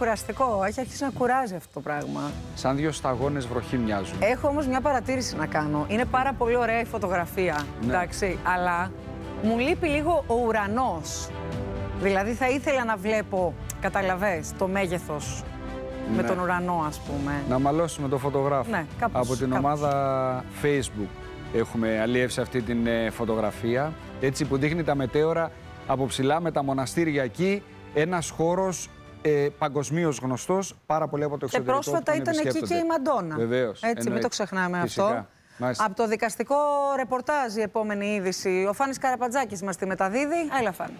κουραστικό. Έχει αρχίσει να κουράζει αυτό το πράγμα. Σαν δύο σταγόνες βροχή μοιάζουν. Έχω όμως μια παρατήρηση να κάνω. Είναι πάρα πολύ ωραία η φωτογραφία. Ναι. Εντάξει, αλλά μου λείπει λίγο ο ουρανός. Δηλαδή θα ήθελα να βλέπω, καταλαβες, το μέγεθος με τον ουρανό, ας πούμε. Να μαλώσουμε το φωτογράφο. Ναι, κάπως, από την ομάδα Facebook έχουμε αλλιεύσει αυτή την φωτογραφία. Έτσι που δείχνει τα μετέωρα από ψηλά με τα μοναστήρια εκεί. Ένας χώρος παγκοσμίως γνωστός, πάρα πολύ από το εξωτερικό. Και πρόσφατα ήταν εκεί και η Μαντόνα. Βεβαίως. Έτσι, εννοείται. μην το ξεχνάμε Φυσικά. αυτό. Μάλιστα. Από το δικαστικό ρεπορτάζ η επόμενη είδηση. Ο Φάνης Καραπατζάκης μας τη μεταδίδει. Έλα, Φάνη.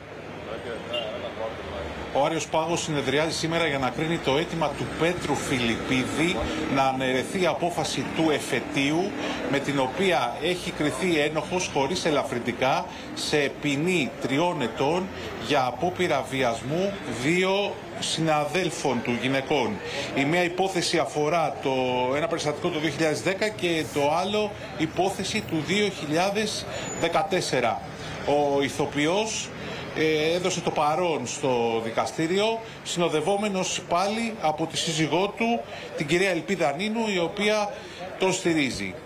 Ο Άριος Πάγος συνεδριάζει σήμερα για να κρίνει το αίτημα του Πέτρου Φιλιππίδη να αναιρεθεί η απόφαση του εφετείου με την οποία έχει κριθεί ένοχος χωρίς ελαφρυντικά σε ποινή 3 ετών για απόπειρα βιασμού 2 συναδέλφων του γυναικών. Η μία υπόθεση αφορά ένα περιστατικό το 2010 και το άλλο υπόθεση του 2014. Ο ηθοποιός έδωσε το παρόν στο δικαστήριο, συνοδευόμενος πάλι από τη σύζυγό του, την κυρία Ελπίδα Νίνου, η οποία τον στηρίζει.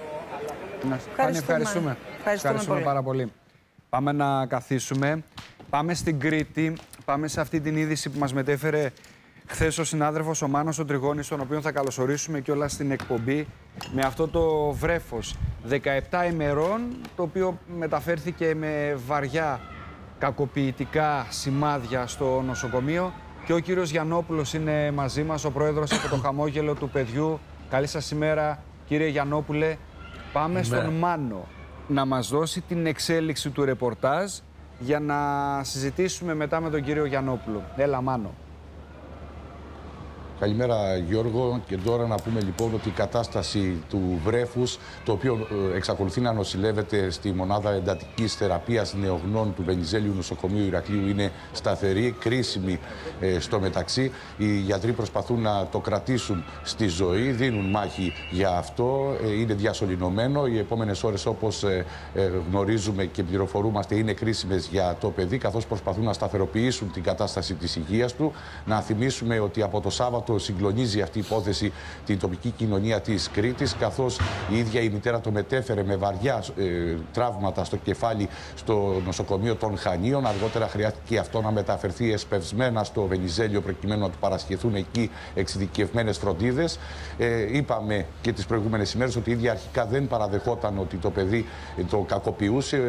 Ευχαριστούμε πάρα πολύ. Πάμε να καθίσουμε. Πάμε στην Κρήτη. Πάμε σε αυτή την είδηση που μας μετέφερε χθες ο συνάδελφος ο Μάνος ο Τριγώνης, τον οποίο θα καλωσορίσουμε κιόλας στην εκπομπή, με αυτό το βρέφος 17 ημερών, το οποίο μεταφέρθηκε με βαριά κακοποιητικά σημάδια στο νοσοκομείο. Και ο κύριος Γιαννόπουλος είναι μαζί μας, ο πρόεδρος από το χαμόγελο του παιδιού. Καλή σας ημέρα, κύριε Γιαννόπουλε. Πάμε στον Μάνο να μας δώσει την εξέλιξη του ρεπορτάζ για να συζητήσουμε μετά με τον κύριο Γιαννόπουλο. Έλα, Μάνο. Καλημέρα Γιώργο, και τώρα να πούμε λοιπόν ότι η κατάσταση του βρέφους, το οποίο εξακολουθεί να νοσηλεύεται στη μονάδα εντατικής θεραπείας νεογνών του Βενιζέλιου Νοσοκομείου Ηρακλείου, είναι σταθερή, κρίσιμη στο μεταξύ. Οι γιατροί προσπαθούν να το κρατήσουν στη ζωή, δίνουν μάχη για αυτό, είναι διασωληνωμένο. Οι επόμενες ώρες, όπως γνωρίζουμε και πληροφορούμαστε, είναι κρίσιμες για το παιδί, καθώς προσπαθούν να σταθεροποιήσουν την κατάσταση της υγείας του. Να θυμίσουμε ότι από το Σάββατο συγκλονίζει αυτή η υπόθεση την τοπική κοινωνία της Κρήτης, καθώς η ίδια η μητέρα το μετέφερε με βαριά τραύματα στο κεφάλι στο νοσοκομείο των Χανίων. Αργότερα χρειάστηκε αυτό να μεταφερθεί εσπευσμένα στο Βενιζέλιο, προκειμένου να του παρασχεθούν εκεί εξειδικευμένες φροντίδες. Είπαμε και τις προηγούμενες ημέρες ότι η ίδια αρχικά δεν παραδεχόταν ότι το παιδί το κακοποιούσε.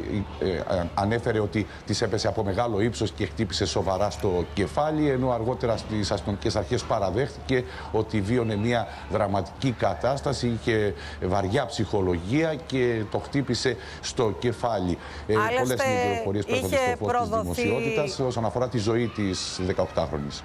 Ανέφερε ότι της έπεσε από μεγάλο ύψος και χτύπησε σοβαρά στο κεφάλι, ενώ αργότερα στις αστυνομικές αρχές παραδέχτηκε ότι βίωνε μια δραματική κατάσταση, είχε βαριά ψυχολογία και το χτύπησε στο κεφάλι. Πολλές είναι οι πληροφορίες που έρχονται στο φως της δημοσιότητας όσον αφορά τη ζωή της 18χρονης.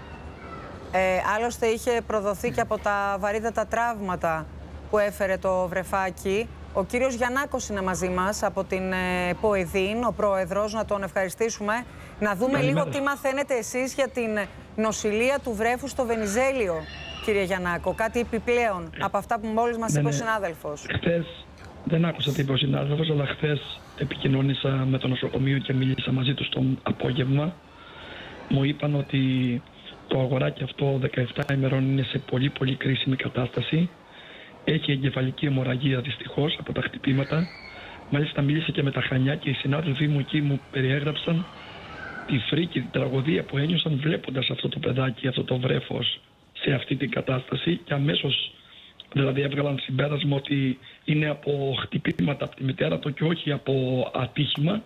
Άλλωστε είχε προδοθεί και από τα βαρύτατα τραύματα που έφερε το βρεφάκι. Ο κύριος Γιαννάκος είναι μαζί μας από την ΠΟΕΔΗΝ, ο πρόεδρος, να τον ευχαριστήσουμε. Να δούμε λίγο τι μαθαίνετε εσείς για την νοσηλεία του βρέφου στο Βενιζέλιο, κύριε Γιαννάκο. Κάτι επιπλέον από αυτά που μόλις μας είπε ο συνάδελφος. Χθες δεν άκουσα τι είπε ο συνάδελφος, αλλά χθες επικοινώνησα με το νοσοκομείο και μίλησα μαζί του το απόγευμα. Μου είπαν ότι το αγοράκι αυτό 17 ημερών είναι σε πολύ κρίσιμη κατάσταση. Έχει εγκεφαλική αιμορραγία δυστυχώς από τα χτυπήματα. Μάλιστα μίλησε και με τα Χανιά και οι συνάδελφοί μου εκεί μου περιέγραψαν τη φρίκη, την τραγωδία που ένιωσαν βλέποντας αυτό το παιδάκι, αυτό το βρέφος σε αυτή την κατάσταση, και αμέσως δηλαδή έβγαλαν συμπέρασμα ότι είναι από χτυπήματα από τη μητέρα του και όχι από ατύχημα,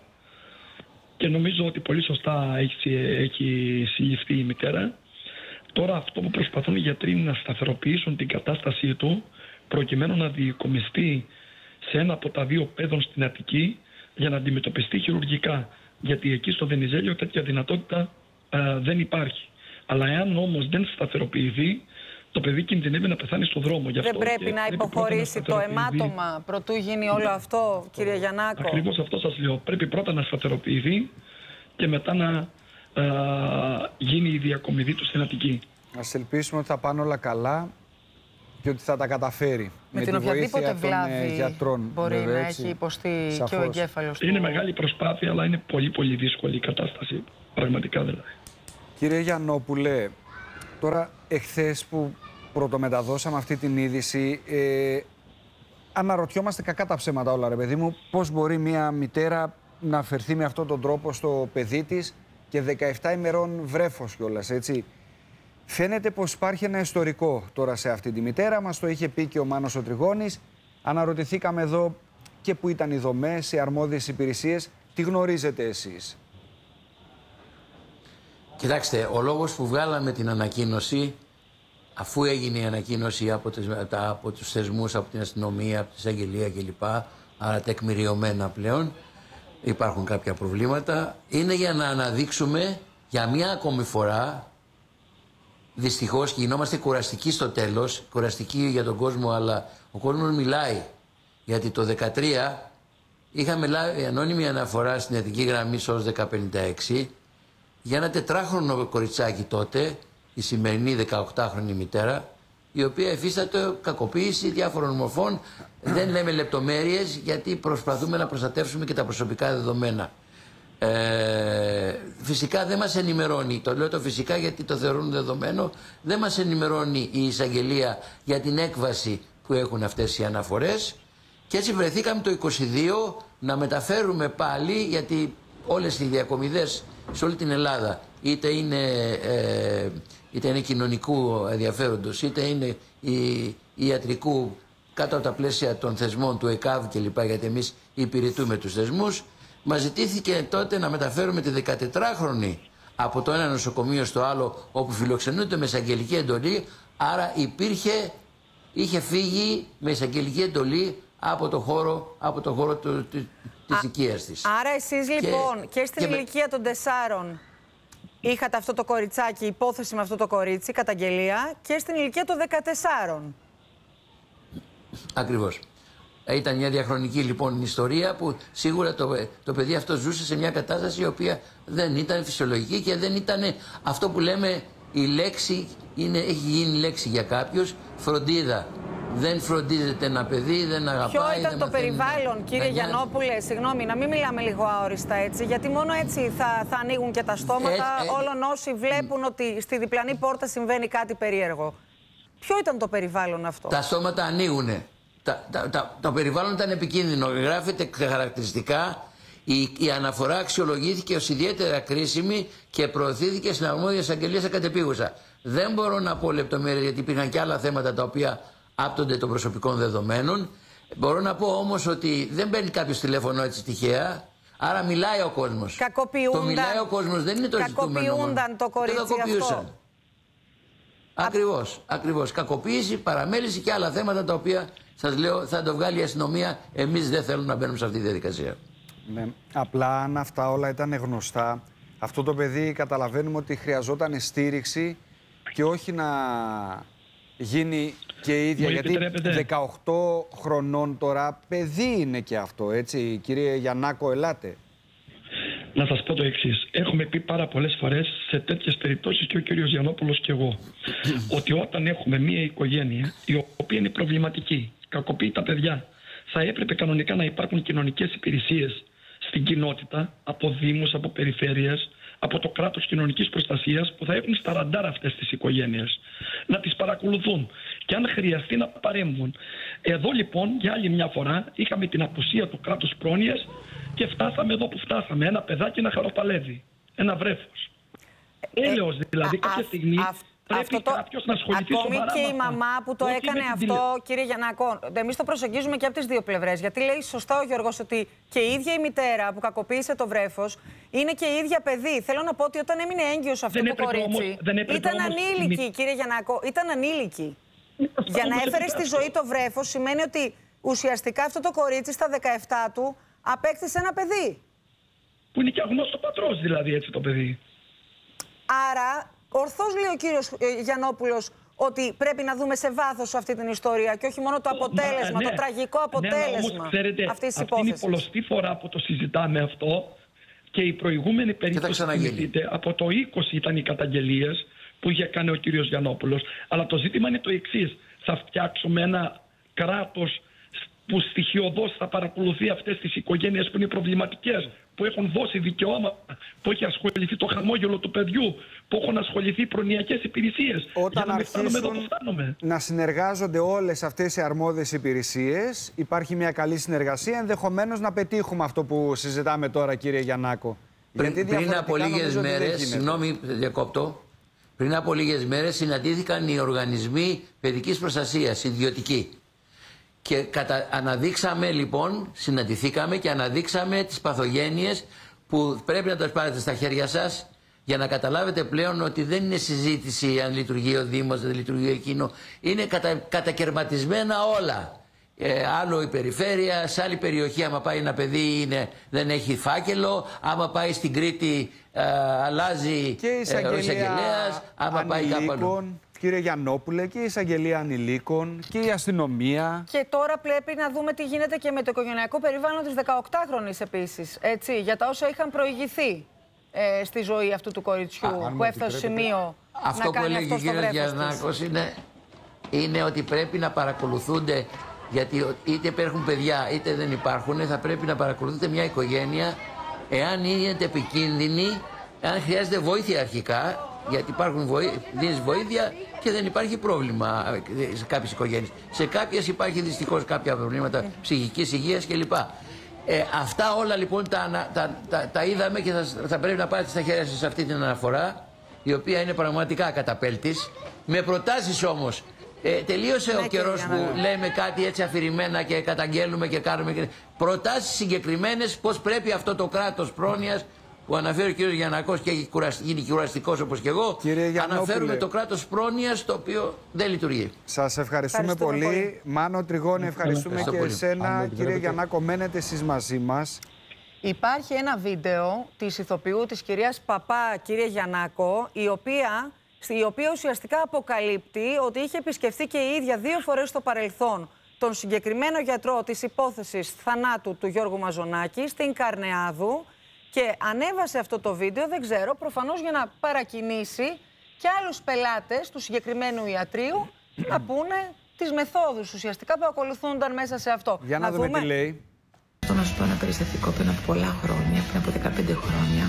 και νομίζω ότι πολύ σωστά έχει συλληφθεί η μητέρα. Τώρα αυτό που προσπαθούν οι γιατροί είναι να σταθεροποιήσουν την κατάστασή του, προκειμένου να διεκομιστεί σε ένα από τα 2 παιδών στην Αττική για να αντιμετωπιστεί χειρουργικά. Γιατί εκεί στο Βενιζέλιο τέτοια δυνατότητα δεν υπάρχει. Αλλά εάν όμως δεν σταθεροποιηθεί, το παιδί κινδυνεύει να πεθάνει στον δρόμο. Γι' αυτό δεν πρέπει να υποχωρήσει το αιμάτωμα προτού γίνει όλο αυτό, κύριε Γιαννάκο? Ακριβώς αυτό σας λέω. Πρέπει πρώτα να σταθεροποιηθεί και μετά να γίνει η διακομιδή του στην Αττική. Ας ελπίσουμε ότι θα πάνε όλα καλά και ότι θα τα καταφέρει. Με την οποιαδήποτε βλάβη γιατρών, μπορεί να έχει υποστεί και ο εγκέφαλος του. Είναι μεγάλη προσπάθεια, αλλά είναι πολύ δύσκολη η κατάσταση. Πραγματικά δηλαδή. Κύριε Γιαννόπουλε, Τώρα, εχθές που πρωτομεταδώσαμε αυτή την είδηση, αναρωτιόμαστε κακά τα ψέματα όλα, ρε παιδί μου, πώς μπορεί μια μητέρα να φερθεί με αυτόν τον τρόπο στο παιδί της και 17 ημερών βρέφος κιόλας, έτσι. Φαίνεται πως υπάρχει ένα ιστορικό τώρα σε αυτή τη μητέρα, μας το είχε πει και ο Μάνος ο Τριγώνης. Αναρωτηθήκαμε εδώ και που ήταν οι δομές, οι αρμόδιες υπηρεσίες. Τι γνωρίζετε εσείς? Κοιτάξτε, ο λόγος που βγάλαμε την ανακοίνωση, αφού έγινε η ανακοίνωση από τους θεσμούς, από την αστυνομία, από τη εισαγγελία κλπ, άρα τεκμηριωμένα πλέον, υπάρχουν κάποια προβλήματα, είναι για να αναδείξουμε για μια ακόμη φορά, δυστυχώς, και γινόμαστε κουραστικοί στο τέλος, κουραστικοί για τον κόσμο, αλλά ο κόσμος μιλάει. Γιατί το 2013 είχαμε λάβει ανώνυμη αναφορά στην Εθνική Γραμμή ΣΟΣ 1056 για ένα 4χρονο κοριτσάκι τότε, η σημερινή 18χρονη μητέρα, η οποία εφίσταται κακοποίηση διάφορων μορφών. Δεν λέμε λεπτομέρειες, γιατί προσπαθούμε να προστατεύσουμε και τα προσωπικά δεδομένα. Φυσικά δεν μας ενημερώνει, το λέω το φυσικά γιατί το θεωρούν δεδομένο, δεν μας ενημερώνει η εισαγγελία για την έκβαση που έχουν αυτές οι αναφορές, και έτσι βρεθήκαμε το 22 να μεταφέρουμε πάλι, γιατί όλες οι διακομιδές σε όλη την Ελλάδα, είτε είναι κοινωνικού ενδιαφέροντος, είτε είναι ιατρικού, κάτω από τα πλαίσια των θεσμών του ΕΚΑΒ κλπ, γιατί εμείς υπηρετούμε τους θεσμούς, μας ζητήθηκε τότε να μεταφέρουμε τη 14χρονη από το ένα νοσοκομείο στο άλλο, όπου φιλοξενούνται με εισαγγελική εντολή, άρα είχε φύγει με εισαγγελική εντολή από το χώρο της οικίας της. Άρα εσείς λοιπόν και στην ηλικία των 4 είχατε αυτό το κοριτσάκι, υπόθεση με αυτό το κορίτσι, καταγγελία, και στην ηλικία των 14. Ακριβώς. Ήταν μια διαχρονική λοιπόν ιστορία που σίγουρα το παιδί αυτό ζούσε σε μια κατάσταση η οποία δεν ήταν φυσιολογική και δεν ήταν αυτό που λέμε η λέξη, έχει γίνει λέξη για κάποιους, φροντίδα. Δεν φροντίζεται ένα παιδί, δεν αγαπάει. Ποιο ήταν το περιβάλλον, κύριε Γιαννόπουλε, συγγνώμη, να μην μιλάμε λίγο αόριστα έτσι, γιατί μόνο έτσι θα ανοίγουν και τα στόματα όλων όσοι βλέπουν ότι στη διπλανή πόρτα συμβαίνει κάτι περίεργο. Ποιο ήταν το περιβάλλον αυτό? Τα στόματα ανοίγουνε. Το περιβάλλον ήταν επικίνδυνο. Γράφεται χαρακτηριστικά. Η αναφορά αξιολογήθηκε ως ιδιαίτερα κρίσιμη και προωθήθηκε στην αρμόδια εισαγγελία σε κατεπίγουσα. Δεν μπορώ να πω λεπτομέρειες, γιατί υπήρχαν και άλλα θέματα τα οποία άπτονται των προσωπικών δεδομένων. Μπορώ να πω όμως ότι δεν παίρνει κάποιος τηλέφωνο έτσι τυχαία. Άρα μιλάει ο κόσμος. Το μιλάει ο κόσμος, δεν είναι το ζητούμενο. Κακοποιούνταν το κορίτσι αυτό. Ακριβώς. Κακοποίηση, παραμέληση και άλλα θέματα τα οποία σας λέω θα το βγάλει η αστυνομία. Εμείς δεν θέλουμε να μπαίνουμε σε αυτή τη διαδικασία. Ναι. Απλά αν αυτά όλα ήταν γνωστά, αυτό το παιδί καταλαβαίνουμε ότι χρειαζόταν στήριξη και όχι να γίνει και η ίδια. Γιατί 18 χρονών τώρα παιδί είναι και αυτό, έτσι. Κύριε Γιαννάκο, ελάτε. Να σας πω το εξής. Έχουμε πει πάρα πολλές φορές σε τέτοιες περιπτώσεις, και ο κύριος Γιαννόπουλος και εγώ, ότι όταν έχουμε μία οικογένεια η οποία είναι προβληματική, κακοποιεί τα παιδιά, θα έπρεπε κανονικά να υπάρχουν κοινωνικές υπηρεσίες στην κοινότητα, από δήμους, από περιφέρειες, από το κράτος κοινωνικής προστασίας, που θα έχουν στα ραντάρ αυτές τις οικογένειες, να τις παρακολουθούν και αν χρειαστεί να παρέμβουν. Εδώ λοιπόν για άλλη μια φορά είχαμε την απουσία του κράτους πρόνοιας και φτάσαμε εδώ που φτάσαμε. Ένα παιδάκι να χαροπαλεύει, ένα βρέφος. Έλεος δηλαδή, κάποια στιγμή πρέπει κάποιος να ασχοληθεί σοβαρά. Ακόμη και η μαμά που το έκανε αυτό, κύριε Γιαννάκο, εμείς το προσεγγίζουμε και από τις δύο πλευρές. Γιατί λέει σωστά ο Γιώργος ότι και η ίδια η μητέρα που κακοποίησε το βρέφος είναι και η ίδια παιδί. Θέλω να πω ότι όταν έμεινε έγκυος αυτό το κορίτσι, ήταν ανήλικη, κύριε Γιαννάκο, ήταν ανήλικη. Για να έφερε στη ζωή το βρέφος σημαίνει ότι ουσιαστικά αυτό το κορίτσι στα 17 του απέκτησε ένα παιδί. Που είναι και αγνώστο πατρός δηλαδή, έτσι, το παιδί. Άρα, ορθώς λέει ο κύριος Γιαννόπουλος ότι πρέπει να δούμε σε βάθος αυτή την ιστορία και όχι μόνο το αποτέλεσμα, το τραγικό αποτέλεσμα αυτής της υπόθεσης. Αυτή είναι η πολλωστή φορά που το συζητάμε αυτό, και η προηγούμενη περίπτωση, από το 20 ήταν οι καταγγελίες που είχε κάνει ο κύριος Γιαννόπουλος. Αλλά το ζήτημα είναι το εξής. Θα φτιάξουμε ένα κράτος που στοιχειοδός θα παρακολουθεί αυτές τις οικογένειες που είναι προβληματικές, που έχουν δώσει δικαιώματα, που έχει ασχοληθεί το χαμόγελο του παιδιού, που έχουν ασχοληθεί προνοιακές υπηρεσίες. Όταν αρχίσουν να συνεργάζονται όλες αυτές οι αρμόδιες υπηρεσίες, υπάρχει μια καλή συνεργασία, ενδεχομένως να πετύχουμε αυτό που συζητάμε τώρα, κύριε Γιαννάκο. Πριν από λίγες μέρες, συγγνώμη, διακόπτω, πριν από λίγες μέρες συναντήθηκαν οι οργανισμοί παιδικής προστασίας, ιδιωτικοί. Και αναδείξαμε λοιπόν, συναντηθήκαμε και αναδείξαμε τις παθογένειες που πρέπει να τα πάρετε στα χέρια σας για να καταλάβετε πλέον ότι δεν είναι συζήτηση αν λειτουργεί ο Δήμος, δεν λειτουργεί εκείνο. Είναι κατακαιρματισμένα όλα. Άλλο η περιφέρεια, σε άλλη περιοχή άμα πάει ένα παιδί δεν έχει φάκελο, άμα πάει στην Κρήτη αλλάζει και η εισαγγελέας, άμα πάει κάπου αλλού. Κύριε Γιαννόπουλε, και η εισαγγελία ανηλίκων και η αστυνομία. Και τώρα πρέπει να δούμε τι γίνεται και με το οικογενειακό περιβάλλον της 18χρονης επίσης. Έτσι, για τα όσα είχαν προηγηθεί στη ζωή αυτού του κοριτσιού που έφτασε στο σημείο αυτό να κάνει αυτό στο βρέφος της. Αυτό που έλεγε ο κ. Γιαννάκος είναι ότι πρέπει να παρακολουθούνται, γιατί είτε υπάρχουν παιδιά είτε δεν υπάρχουν, θα πρέπει να παρακολουθούνται μια οικογένεια εάν είναι επικίνδυνη, εάν χρειάζεται βοήθεια αρχικά. Γιατί δίνεις βοήθεια και δεν υπάρχει πρόβλημα σε κάποιες οικογένειες. Σε κάποιες υπάρχει δυστυχώς κάποια προβλήματα ψυχικής υγείας κλπ. Αυτά όλα λοιπόν τα είδαμε και θα πρέπει να πάρετε στα χέρια σας αυτή την αναφορά, η οποία είναι πραγματικά καταπέλτης. Με προτάσεις όμως. Τελείωσε ο καιρός που λέμε κάτι έτσι αφηρημένα και καταγγέλνουμε και κάνουμε. Προτάσεις συγκεκριμένες πώς πρέπει αυτό το κράτος πρόνοιας που αναφέρει ο κ. Γιαννακός και έχει γίνει κουραστικός όπως και εγώ, αναφέρουμε το κράτος πρόνοιας το οποίο δεν λειτουργεί. Σας ευχαριστούμε πολύ. Μάνο Τριγώνη, ευχαριστούμε και εσένα. Κύριε Γιαννάκο, μένετε εσείς μαζί μας. Υπάρχει ένα βίντεο της ηθοποιού της κυρίας Παπά, κύριε Γιαννάκο, η οποία ουσιαστικά αποκαλύπτει ότι είχε επισκεφθεί και η ίδια 2 φορές στο παρελθόν τον συγκεκριμένο γιατρό της υπόθεσης θανάτου του Γιώργου Μαζονάκη στην Καρνεάδου. Και ανέβασε αυτό το βίντεο, δεν ξέρω, προφανώς για να παρακινήσει και άλλους πελάτες του συγκεκριμένου ιατρείου να πούνε τις μεθόδους ουσιαστικά που ακολουθούνταν μέσα σε αυτό. Για να δούμε τι λέει. Να σου πω ένα περιστατικό πριν από πολλά χρόνια, πριν από 15 χρόνια.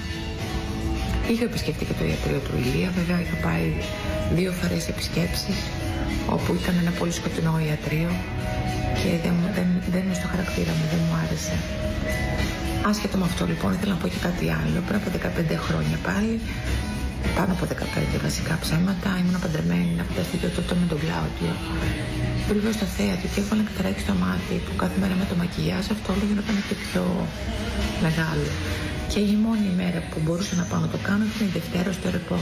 Είχα επισκεφτεί και το ιατρείο του Ηλία, βέβαια είχα πάει 2 φορές επισκέψεις, όπου ήταν ένα πολύ σκοτεινό ιατρείο και δεν είναι στο χαρακτήρα μου, δεν μου άρεσε. Άσχετο με αυτό λοιπόν, ήθελα να πω και κάτι άλλο. Πριν από 15 χρόνια πάλι, πάνω από 15 βασικά ψέματα, ήμουν παντρεμένη, να φανταστείτε τότε με τον Κλάουδιο. Βρίσκω στο θέα του και έβαλα καταράκι στο μάτι που κάθε μέρα με το μακιγιάζ αυτό όλο γινόταν και πιο μεγάλο. Και η μόνη ημέρα που μπορούσα να πάω να το κάνω ήταν η Δευτέρα στο ρεπό.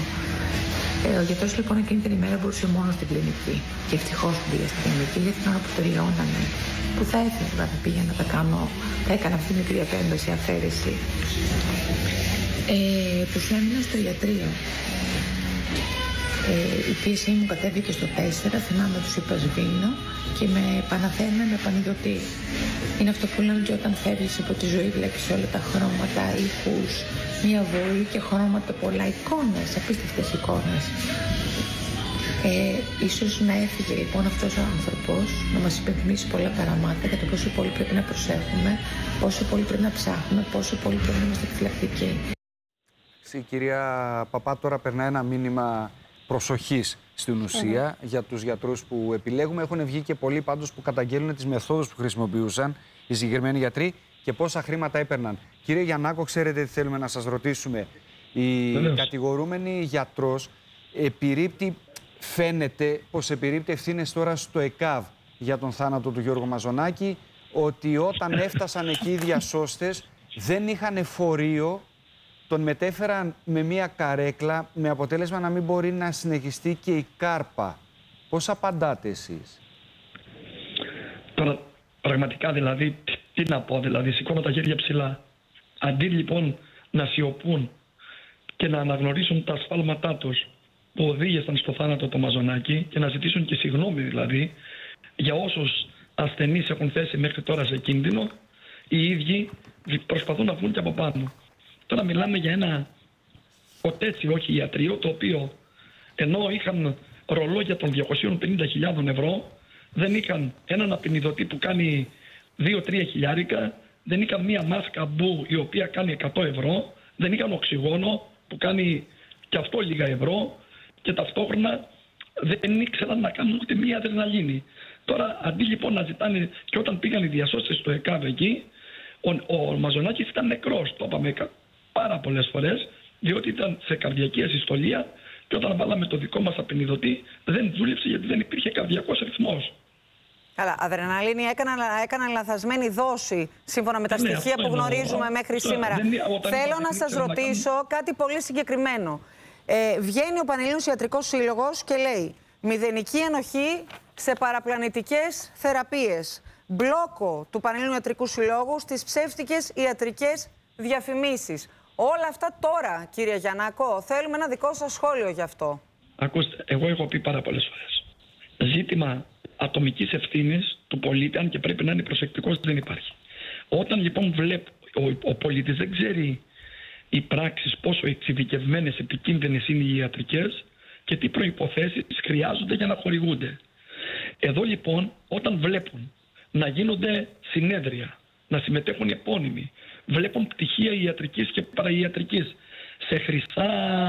Ο γιατρός λοιπόν εκείνη την ημέρα μπορούσε μόνο στην κλινική. Και ευτυχώς που πήγα στην κλινική, γιατί την ώρα που τελειώνανε, που θα έφευγα, θα πήγα να τα κάνω, θα έκανα αυτή τη μικρή επέμβαση, αφαίρεση. Τους έμεινα στο ιατρείο. Η πίεση μου κατέβηκε στο 4, θυμάμαι τους είπα σβήνω και με επαναφέρναν με πανιδωτή. Είναι αυτό που λένε ότι όταν φεύγεις από τη ζωή βλέπεις όλα τα χρώματα, ήχους, μια βοή και χρώματα πολλά, εικόνες, απίστευτες εικόνες. Ίσως να έφυγε λοιπόν αυτός ο άνθρωπος να μας υπενθυμίσει πολλά παραμάτια για το πόσο πολύ πρέπει να προσέχουμε, πόσο πολύ πρέπει να ψάχνουμε, πόσο πολύ πρέπει να είμαστε επιφυλακτικοί. Η κυρία Παπά τώρα περνάει ένα μήνυμα προσοχής στην ουσία για τους γιατρούς που επιλέγουμε. Έχουν βγει και πολλοί πάντως που καταγγέλνουν τις μεθόδους που χρησιμοποιούσαν οι συγκεκριμένοι γιατροί και πόσα χρήματα έπαιρναν. Κύριε Γιαννάκο, ξέρετε τι θέλουμε να σας ρωτήσουμε. Η κατηγορούμενη γιατρός φαίνεται πως επιρρύπτει ευθύνες τώρα στο ΕΚΑΒ για τον θάνατο του Γιώργου Μαζονάκη, ότι όταν έφτασαν εκεί οι διασώστες δεν είχαν φορείο, τον μετέφεραν με μία καρέκλα με αποτέλεσμα να μην μπορεί να συνεχιστεί και η κάρπα. Πώς απαντάτε εσείς? Τώρα, πραγματικά δηλαδή, τι να πω, δηλαδή σηκώνω τα χέρια ψηλά. Αντί λοιπόν να σιωπούν και να αναγνωρίσουν τα ασφάλματά τους που οδήγησαν στο θάνατο το Μαζονάκη και να ζητήσουν και συγγνώμη δηλαδή για όσους ασθενείς έχουν θέσει μέχρι τώρα σε κίνδυνο, οι ίδιοι προσπαθούν να βγουν και από πάνω. Τώρα μιλάμε για ένα κοτέτσι, όχι ιατρείο, το οποίο ενώ είχαν ρολόγια των 250.000 ευρώ, δεν είχαν έναν απεινιδωτή που κάνει 2-3 χιλιάρικα, δεν είχαν μία μάσκα μπου η οποία κάνει 100 ευρώ, δεν είχαν οξυγόνο που κάνει και αυτό λίγα ευρώ και ταυτόχρονα δεν ήξεραν να κάνουν ούτε μία αδρεναλίνη. Τώρα αντί λοιπόν να ζητάνε, και όταν πήγαν οι διασώστες στο ΕΚΑΒ εκεί, ο Μαζονάκης ήταν νεκρός, το είπαμε πάρα πολλές φορές, διότι ήταν σε καρδιακή ασυστολία και όταν βάλαμε το δικό μας απενιδωτή δεν δούλεψε γιατί δεν υπήρχε καρδιακός ρυθμός. Καλά, αδρεναλίνη έκαναν λαθασμένη δόση σύμφωνα με τα στοιχεία που γνωρίζουμε μέχρι σήμερα. Θέλω να σας ρωτήσω κάτι πολύ συγκεκριμένο. Βγαίνει ο Πανελλήνιος Ιατρικός Σύλλογος και λέει μηδενική ενοχή σε παραπλανητικές θεραπείες. Μπλόκο του Πανελλήνιου Ιατρικού Συλλόγου στις ψεύτικες ιατρικές διαφημίσεις. Όλα αυτά τώρα, κύριε Γιαννάκο, θέλουμε ένα δικό σας σχόλιο γι' αυτό. Ακούστε, εγώ έχω πει πάρα πολλές φορές. Ζήτημα ατομικής ευθύνης του πολίτη, αν και πρέπει να είναι προσεκτικός, δεν υπάρχει. Όταν λοιπόν βλέπει ο πολίτης δεν ξέρει οι πράξεις πόσο εξειδικευμένες, επικίνδυνες είναι οι ιατρικές και τι προϋποθέσεις χρειάζονται για να χορηγούνται. Εδώ λοιπόν όταν βλέπουν να γίνονται συνέδρια, να συμμετέχουν επώνυμοι, βλέπουν πτυχία ιατρικής και παραϊατρικής σε χρυσά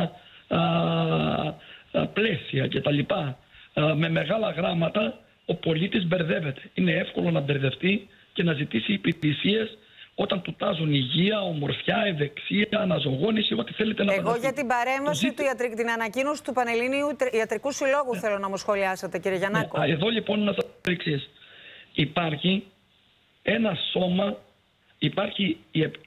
πλαίσια κτλ. Με μεγάλα γράμματα, ο πολίτης μπερδεύεται. Είναι εύκολο να μπερδευτεί και να ζητήσει υπηρεσίες όταν του τάζουν υγεία, ομορφιά, ευεξία, αναζωογόνηση, ό,τι θέλετε να Εγώ για την παρέμβαση, την ανακοίνωση του Πανελληνίου Ιατρικού Συλλόγου θέλω να μου σχολιάσετε, κύριε Γιαννάκο. Εδώ λοιπόν να σας πω εξής. Υπάρχει ένα σώμα, υπάρχει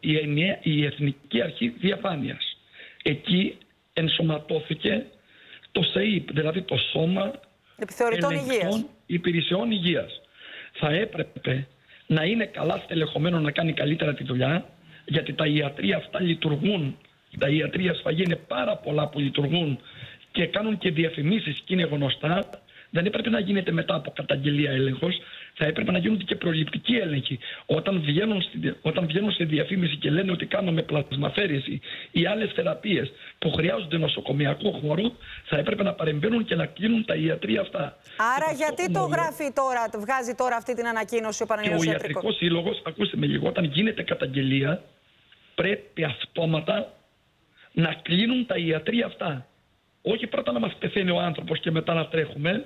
η Εθνική Αρχή Διαφάνειας. Εκεί ενσωματώθηκε το ΣΕΙΠ, δηλαδή το Σώμα Ελεγκτών Υπηρεσιών Υγείας. Θα έπρεπε να είναι καλά στελεχωμένο να κάνει καλύτερα τη δουλειά, γιατί τα ιατρεία αυτά λειτουργούν, τα ιατρεία σφαγή είναι πάρα πολλά που λειτουργούν και κάνουν και διαφημίσεις και είναι γνωστά. Δεν έπρεπε να γίνεται μετά από καταγγελία έλεγχος, θα έπρεπε να γίνονται και προληπτικοί έλεγχοι. Όταν βγαίνουν σε διαφήμιση και λένε ότι κάνουμε πλασμαφέρεση ή άλλες θεραπείες που χρειάζονται νοσοκομιακό χώρο, θα έπρεπε να παρεμβαίνουν και να κλείνουν τα ιατρεία αυτά. Άρα γιατί το γράφει τώρα, βγάζει τώρα αυτή την ανακοίνωση ο Πανελλήνιος Ιατρικός? Ο Ιατρικός Σύλλογος, ακούστε με λίγο, όταν γίνεται καταγγελία, πρέπει αυτόματα να κλείνουν τα ιατρεία αυτά. Όχι πρώτα να μας πεθαίνει ο άνθρωπος και μετά να τρέχουμε.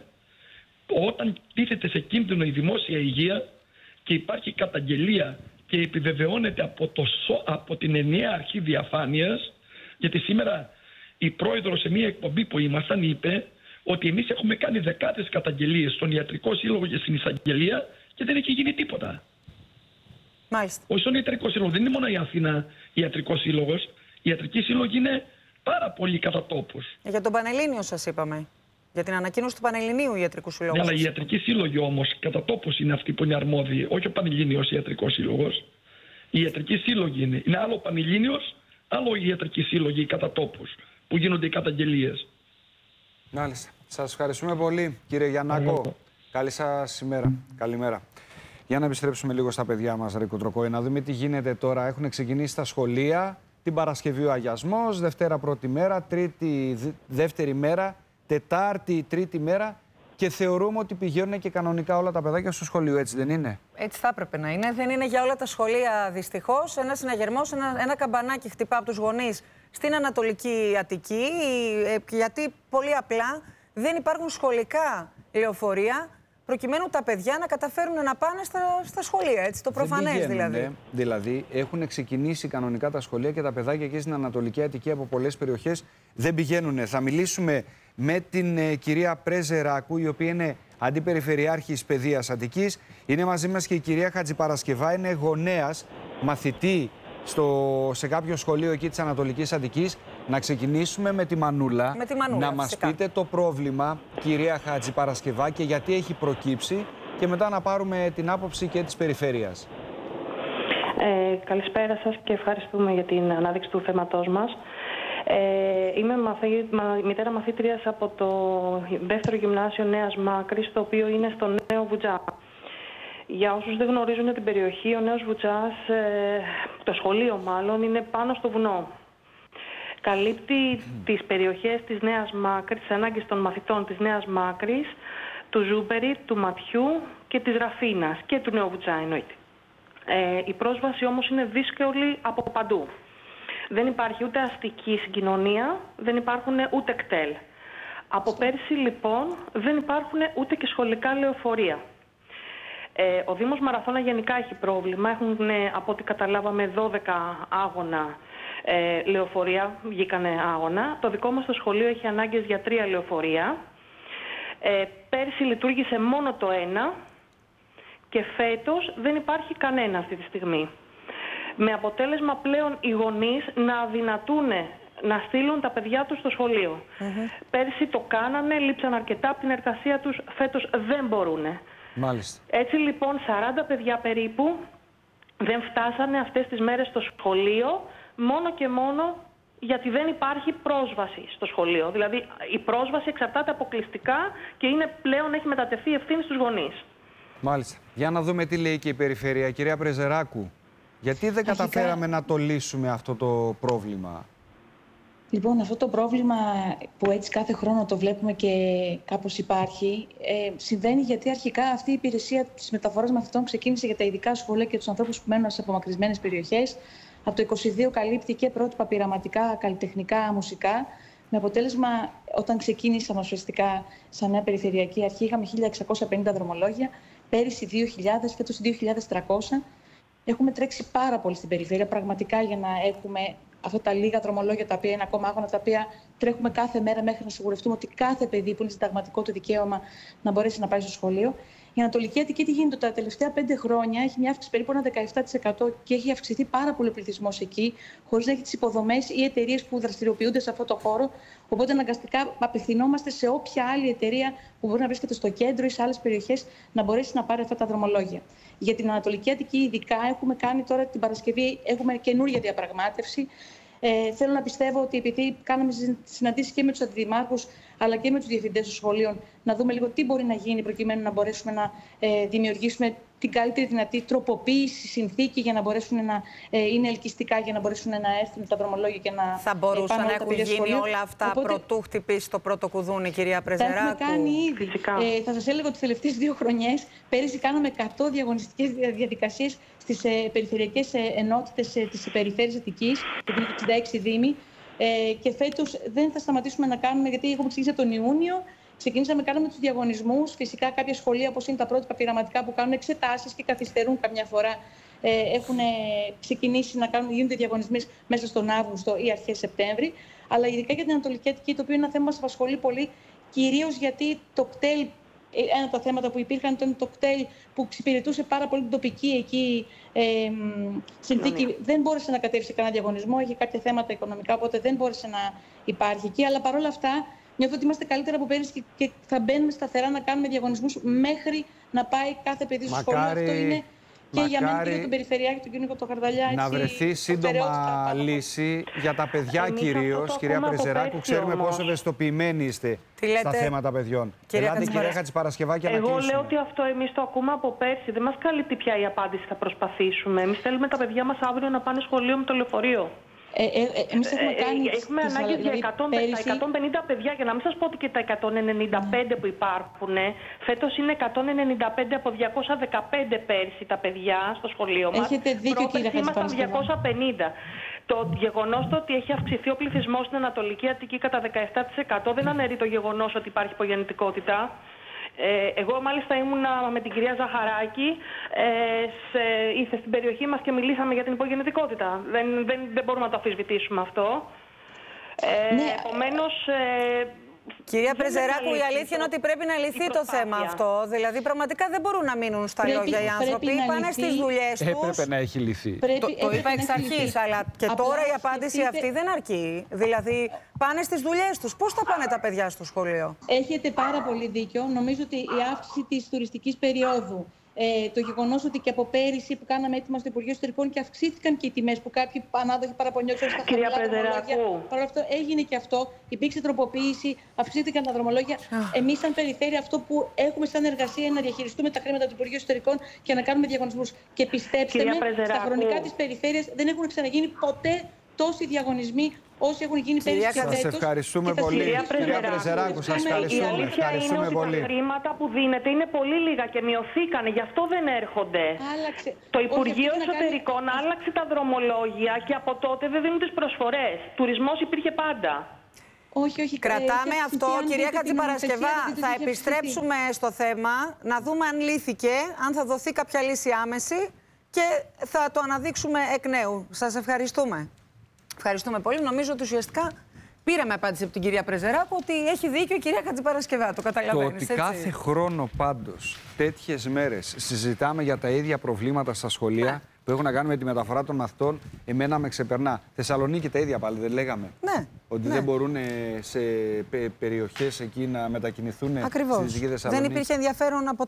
Όταν τίθεται σε κίνδυνο η δημόσια υγεία και υπάρχει καταγγελία και επιβεβαιώνεται από την ενιαία αρχή διαφάνειας, γιατί σήμερα η πρόεδρος σε μια εκπομπή που ήμασταν είπε ότι εμείς έχουμε κάνει δεκάδες καταγγελίες στον Ιατρικό Σύλλογο και στην Εισαγγελία και δεν έχει γίνει τίποτα. Μάλιστα. Όχι στον Ιατρικό Σύλλογο, δεν είναι μόνο η Αθήνα Ιατρικός Σύλλογος. Η Ιατρική Σύλλογη είναι πάρα πολύ κατά τόπους. Για τον Πανελλήνιο σας είπαμε. Για την ανακοίνωση του Πανελληνίου Ιατρικού Συλλόγου. Ναι, αλλά οι ιατρικοί σύλλογοι όμως κατά τόπους είναι αυτοί που είναι αρμόδιοι, όχι ο Πανελλήνιος Ιατρικός Σύλλογος. Οι ιατρικοί σύλλογοι είναι. Είναι άλλο ο Πανελλήνιος, άλλο οι ιατρικοί σύλλογοι κατά τόπους που γίνονται οι καταγγελίες. Μάλιστα. Σας ευχαριστούμε πολύ, κύριε Γιαννάκο. Καλή σας ημέρα. Καλημέρα. Για να επιστρέψουμε λίγο στα παιδιά μας, ρε Κουτροκόη, να δούμε τι γίνεται τώρα. Έχουν ξεκινήσει τα σχολεία. Την Παρασκευή ο αγιασμός, Δευτέρα πρώτη μέρα, Τρίτη δεύτερη μέρα, Τετάρτη τρίτη μέρα και θεωρούμε ότι πηγαίνουν και κανονικά όλα τα παιδάκια στο σχολείο, έτσι δεν είναι? Έτσι θα έπρεπε να είναι. Δεν είναι για όλα τα σχολεία δυστυχώς. Ένας συναγερμός, ένα καμπανάκι χτυπά από τους γονείς στην Ανατολική Αττική, γιατί πολύ απλά δεν υπάρχουν σχολικά λεωφορεία προκειμένου τα παιδιά να καταφέρουν να πάνε στα σχολεία, έτσι, το προφανές δηλαδή. Δηλαδή, έχουν ξεκινήσει κανονικά τα σχολεία και τα παιδάκια εκεί στην Ανατολική Αττική από πολλές περιοχές δεν πηγαίνουν. Θα μιλήσουμε με την κυρία Πρέζερακού, η οποία είναι αντιπεριφερειάρχης παιδείας Αττικής. Είναι μαζί μας και η κυρία Χατζηπαρασκευά, είναι γονέας, μαθητή σε κάποιο σχολείο εκεί της Ανατολικής Αττικής. Να ξεκινήσουμε με τη Μανούλα. Να μας πείτε το πρόβλημα, κυρία Χατζηπαρασκευά, και γιατί έχει προκύψει και μετά να πάρουμε την άποψη και της περιφέρειας. Καλησπέρα σας και ευχαριστούμε για την ανάδειξη του θέματός μας. Είμαι μητέρα μαθήτριας από το δεύτερο γυμνάσιο Νέας Μάκρης, το οποίο είναι στο Νέο Βουτζά. Για όσους δεν γνωρίζουν την περιοχή, ο Νέος Βουτσάς, το σχολείο μάλλον, είναι πάνω στο βουνό. Καλύπτει τις περιοχές της Νέας Μάκρης, τις ανάγκες των μαθητών της Νέας Μάκρης, του Ζούμπερη, του Ματιού και της Ραφίνας και του Νέου Βουτσά εννοείται. Η πρόσβαση όμως είναι δύσκολη από παντού. Δεν υπάρχει ούτε αστική συγκοινωνία, δεν υπάρχουν ούτε κτέλ. Από πέρσι λοιπόν δεν υπάρχουν ούτε και σχολικά λεωφορεία. Ο Δήμος Μαραθώνα γενικά έχει πρόβλημα. Έχουν, από ό,τι καταλάβαμε, 12 άγωνα λεωφορεία, βγήκανε άγωνα. Το δικό μας το σχολείο έχει ανάγκες για 3 λεωφορεία. Πέρσι λειτουργήσε μόνο το ένα και φέτος δεν υπάρχει κανένα αυτή τη στιγμή. Με αποτέλεσμα πλέον οι γονείς να αδυνατούν να στείλουν τα παιδιά τους στο σχολείο. Πέρσι το κάνανε, λείψαν αρκετά από την εργασία τους, φέτος δεν μπορούνε. Μάλιστα. Έτσι λοιπόν 40 παιδιά περίπου δεν φτάσανε αυτές τις μέρες στο σχολείο, μόνο και μόνο γιατί δεν υπάρχει πρόσβαση στο σχολείο. Δηλαδή η πρόσβαση εξαρτάται αποκλειστικά και πλέον έχει μετατεθεί η ευθύνη στους γονείς. Μάλιστα. Για να δούμε τι λέει και η Περιφέρεια. Κυρία Πρεζεράκου, γιατί δεν καταφέραμε να το λύσουμε αυτό το πρόβλημα? Λοιπόν, αυτό το πρόβλημα που έτσι κάθε χρόνο το βλέπουμε και κάπως υπάρχει, συμβαίνει γιατί αρχικά αυτή η υπηρεσία της μεταφοράς μαθητών ξεκίνησε για τα ειδικά σχολεία και τους ανθρώπους που μένουν σε απομακρυσμένες περιοχές. Από το 2022 καλύπτει και πρότυπα πειραματικά, καλλιτεχνικά, μουσικά. Με αποτέλεσμα, όταν ξεκίνησαμε ουσιαστικά σαν νέα περιφερειακή αρχή, είχαμε 1.650 δρομολόγια, πέρυσι 2.000, φέτος 2.300. Έχουμε τρέξει πάρα πολύ στην περιφέρεια, πραγματικά για να έχουμε αυτά τα λίγα δρομολόγια, τα οποία είναι ακόμα άγωνα, τα οποία τρέχουμε κάθε μέρα μέχρι να σιγουρευτούμε ότι κάθε παιδί που είναι συνταγματικό του δικαίωμα να μπορέσει να πάει στο σχολείο. Η Ανατολική Αττική τι γίνεται? Τα τελευταία 5 χρόνια έχει μια αύξηση περίπου ένα 17% και έχει αυξηθεί πάρα πολύ ο πληθυσμός εκεί, χωρίς να έχει τις υποδομές ή εταιρείες που δραστηριοποιούνται σε αυτό το χώρο. Οπότε αναγκαστικά απευθυνόμαστε σε όποια άλλη εταιρεία που μπορεί να βρίσκεται στο κέντρο ή σε άλλες περιοχές να μπορέσει να πάρει αυτά τα δρομολόγια. Για την Ανατολική Αττική, ειδικά, έχουμε κάνει τώρα την Παρασκευή, έχουμε καινούργια διαπραγμάτευση. Θέλω να πιστεύω ότι επειδή κάναμε συναντήσεις και με τους αντιδημάρχους αλλά και με τους διευθυντές των σχολείων, να δούμε λίγο τι μπορεί να γίνει προκειμένου να μπορέσουμε να δημιουργήσουμε την καλύτερη δυνατή τροποποίηση, συνθήκη για να μπορέσουν να είναι ελκυστικά, για να μπορέσουν να έρθουν τα δρομολόγια και να. Θα μπορούσαν να έχουν γίνει όλα αυτά. Οπότε, προτού χτυπήσει το πρώτο κουδούνι, κυρία Πρεζεράκου? Τα έχουμε κάνει ήδη. Θα σας έλεγα ότι τις τελευταίες 2 χρονιές, πέρυσι κάναμε 100 διαγωνιστικές διαδικασίες στις περιφερειακές ενότητες της περιφέρειας Αττικής, που είναι 66 δήμοι. Και φέτος δεν θα σταματήσουμε να κάνουμε, γιατί έχουμε ξεκινήσει τον Ιούνιο. Ξεκινήσαμε, κάναμε τους διαγωνισμούς. Φυσικά, κάποια σχολεία, όπως είναι τα πρότυπα πειραματικά, που κάνουν εξετάσεις και καθυστερούν καμιά φορά, έχουν ξεκινήσει να γίνονται διαγωνισμοί μέσα στον Αύγουστο ή αρχές Σεπτέμβρη. Αλλά ειδικά για την Ανατολική Αττική, το οποίο είναι ένα θέμα που μας απασχολεί πολύ, κυρίως γιατί το κτέλ. Ένα από τα θέματα που υπήρχαν ήταν το κτέλ που εξυπηρετούσε πάρα πολύ την τοπική εκεί συνθήκη. Δεν μπόρεσε να κατέβει σε κανένα διαγωνισμό, είχε κάποια θέματα οικονομικά, οπότε δεν μπόρεσε να υπάρχει εκεί. Αλλά παρόλα αυτά, νιώθω ότι είμαστε καλύτερα από πέρυσι και θα μπαίνουμε σταθερά να κάνουμε διαγωνισμούς μέχρι να πάει κάθε παιδί στο σχολείο. Αυτό είναι και για μένα και για τον Περιφερειάρχη, τον κ. Κοτοχαρδαλιά. Να βρεθεί σύντομα λύση για τα παιδιά κυρίως, κυρία Πρεζεράκου. Ξέρουμε πόσο ευαισθητοποιημένοι είστε στα θέματα παιδιών. Ελάτε, κυρία Χατζηπαρασκευάκη, να κλείσουμε. Εγώ λέω ότι αυτό εμείς το ακούμε από πέρσι. Δεν μας καλύπτει πια η απάντηση, θα προσπαθήσουμε. Εμείς θέλουμε τα παιδιά μας αύριο να πάνε σχολείο με το λεωφορείο. Εμείς έχουμε ανάγκη για 150 παιδιά, για να μην σας πω ότι και τα 195 που υπάρχουν. Φέτος είναι 195 από 215 πέρσι τα παιδιά στο σχολείο μας. Έχετε δίκιο, κύριε Χατζηπαρασκευάκη. Ήμασταν 250. Το γεγονός ότι έχει αυξηθεί ο πληθυσμός στην Ανατολική Αττική κατά 17% δεν αναιρεί το γεγονός ότι υπάρχει υπογεννητικότητα. Εγώ μάλιστα ήμουνα με την κυρία Ζαχαράκη, ήρθε στην περιοχή μας και μιλήσαμε για την υπογεννητικότητα. Δεν μπορούμε να το αμφισβητήσουμε αυτό. Επομένως... Κυρία Πρεζεράκου, η αλήθεια είναι ότι πρέπει να λυθεί το θέμα αυτό. Δηλαδή, πραγματικά δεν μπορούν να μείνουν στα λόγια οι άνθρωποι. Πάνε στις δουλειές τους. Έπρεπε να έχει λυθεί. Το είπα εξ αρχής, αλλά και τώρα η απάντηση αυτή δεν αρκεί. Δηλαδή, πάνε στις δουλειές τους. Πώς θα πάνε τα παιδιά στο σχολείο? Έχετε πάρα πολύ δίκιο. Νομίζω ότι η αύξηση της τουριστικής περίοδου, το γεγονός ότι και από πέρυσι που κάναμε έτοιμα στο Υπουργείο Εσωτερικών και αυξήθηκαν και οι τιμές που κάποιοι ανάδοχοι παραπονιόντουσαν στα χαμηλά δρομολόγια. Παρ' όλα αυτά έγινε και αυτό. Υπήρξε τροποποίηση, αυξήθηκαν τα δρομολόγια. Εμείς, σαν περιφέρεια, αυτό που έχουμε σαν εργασία είναι να διαχειριστούμε τα χρήματα του Υπουργείου Εσωτερικών και να κάνουμε διαγωνισμούς. Και πιστέψτε με, στα χρονικά της περιφέρειας δεν έχουν ξαναγίνει ποτέ τόσοι διαγωνισμοί όσοι έχουν γίνει πέρυσι και φέτος. Σας ευχαριστούμε πολύ. Κυρία Πρεζεράκου, σας ευχαριστούμε. Η αλήθεια είναι ότι τα χρήματα που δίνεται είναι πολύ λίγα και μειωθήκανε, γι' αυτό δεν έρχονται. Το Υπουργείο Εσωτερικών άλλαξε τα δρομολόγια και από τότε δεν δίνουν τις προσφορές. Τουρισμός υπήρχε πάντα. Όχι. Κρατάμε αυτό, κυρία Χατζηπαρασκευά. Θα επιστρέψουμε στο θέμα, να δούμε αν λύθηκε, αν θα δοθεί κάποια λύση άμεση και θα το αναδείξουμε εκ νέου. Σας ευχαριστούμε. Ευχαριστούμε πολύ. Νομίζω ότι ουσιαστικά πήραμε απάντηση από την κυρία Πρεζεράκου ότι έχει δίκιο η κυρία Χατζηπαρασκευά. Το καταλαβαίνεις. Το ότι κάθε χρόνο πάντως τέτοιες μέρες συζητάμε για τα ίδια προβλήματα στα σχολεία που έχουν να κάνουν με τη μεταφορά των μαθητών, εμένα με ξεπερνά. Θεσσαλονίκη τα ίδια πάλι, δεν λέγαμε. Ναι. Ότι δεν μπορούν σε περιοχές εκεί να μετακινηθούν στη Δυτική Θεσσαλονίκη. Δεν υπήρχε ενδιαφέρον από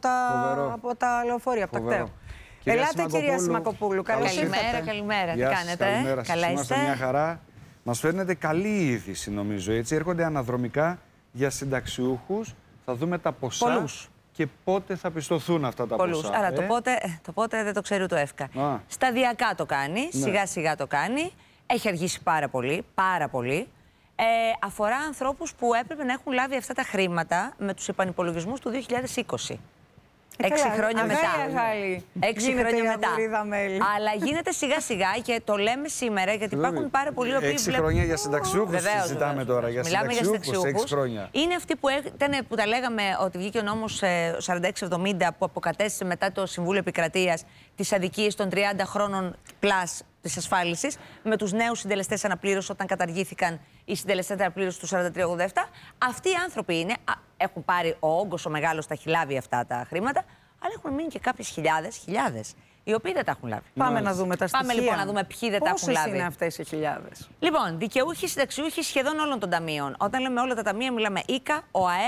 τα λεωφορεία, από τα κτέο. Ελάτε, κυρία Σιμακοπούλου. Καλημέρα. Τι κάνετε? Καλά είστε? Μια χαρά. Μας φέρνετε καλή είδηση, νομίζω. Έτσι, έρχονται αναδρομικά για συνταξιούχους. Θα δούμε τα ποσά. Πολλούς. Και πότε θα πιστωθούν αυτά τα ποσά. Άρα το πότε δεν το ξέρει ούτε ο ΕΦΚΑ. Σταδιακά το κάνει, σιγά σιγά το κάνει. Έχει αργήσει πάρα πολύ. Αφορά ανθρώπους που έπρεπε να έχουν λάβει αυτά τα χρήματα με τους επανυπολογισμούς του 2020. 6 χρόνια μετά. 6 χρόνια μετά. Αλλά γίνεται σιγά σιγά και το λέμε σήμερα γιατί υπάρχουν πάρα πολλοί οποίοι. 6 χρόνια για συνταξιούχους συζητάμε τώρα. Μιλάμε για συνταξιούχους. 6 χρόνια. Είναι αυτοί που τα λέγαμε ότι βγήκε ο νόμος 4670 που αποκατέστησε μετά το Συμβούλιο Επικρατείας τις αδικίες των 30 χρόνων πλάς της ασφάλισης με τους νέους συντελεστές αναπλήρωσης όταν καταργήθηκαν οι συντελεστές αναπλήρωσης του 4387. Αυτοί οι άνθρωποι είναι, έχουν πάρει ο όγκος ο μεγάλος, τα έχει λάβει αυτά τα χρήματα, αλλά έχουν μείνει και κάποιες χιλιάδες, οι οποίοι δεν τα έχουν λάβει. Πάμε να δούμε τα στοιχεία. Πάμε λοιπόν να δούμε ποιοι δεν τα έχουν λάβει. Πόσες είναι αυτές οι χιλιάδες? Λοιπόν, δικαιούχοι, συνταξιούχοι σχεδόν όλων των ταμείων. Όταν λέμε όλα τα ταμεία, μιλάμε ΙΚΑ, ΟΑΕ,